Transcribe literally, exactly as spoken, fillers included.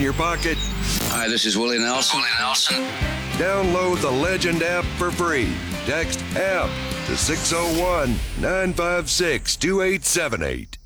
your pocket. Hi, this is Willie Nelson. Willie Nelson. Download the Legend app for free. Text app to six oh one, nine five six, two eight seven eight.